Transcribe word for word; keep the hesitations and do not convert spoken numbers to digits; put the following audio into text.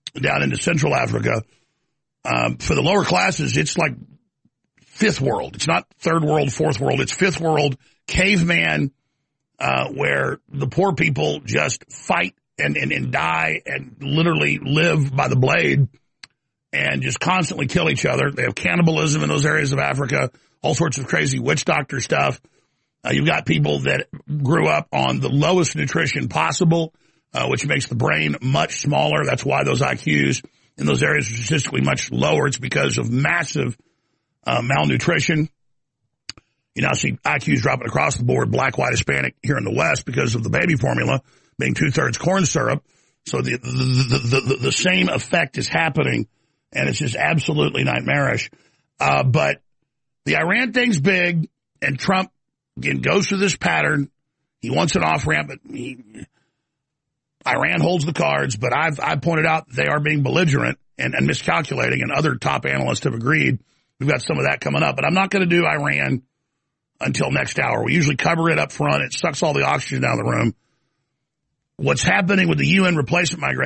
down into Central Africa. Um, for the lower classes, it's like fifth world. It's not third world, fourth world. It's fifth world, caveman, uh, where the poor people just fight and, and, and die and literally live by the blade and just constantly kill each other. They have cannibalism in those areas of Africa, all sorts of crazy witch doctor stuff. Uh, you've got people that grew up on the lowest nutrition possible, uh, which makes the brain much smaller. That's why those I Qs in those areas are statistically much lower. It's because of massive uh, malnutrition. You now see I Qs dropping across the board, black, white, Hispanic here in the West because of the baby formula being two-thirds corn syrup. So the the, the, the, the same effect is happening, and it's just absolutely nightmarish. Uh, but the Iran thing's big, and Trump again goes through this pattern. He wants an off-ramp, but he, Iran holds the cards. But I've, I've pointed out they are being belligerent and, and miscalculating, and other top analysts have agreed. We've got some of that coming up. But I'm not going to do Iran until next hour. We usually cover it up front. It sucks all the oxygen out of the room. What's happening with the U N replacement migration